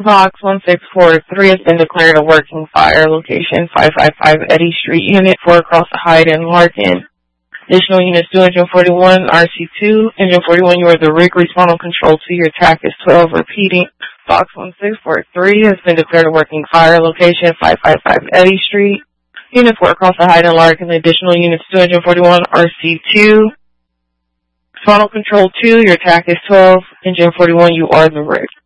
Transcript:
Box 1643 has been declared a working fire. Location 555 Eddy Street, Unit 4 across the Hyde and Larkin. Additional units to Engine 41, RC2. Engine 41, you are the rig. Respawn on control 2. Your TAC is 12. Repeating. Box 1643 has been declared a working fire. Location 555 Eddy Street, Unit 4 across the Hyde and Larkin. Additional units to Engine 41, RC2. Respawn on control 2. Your TAC is 12. Engine 41, you are the rig.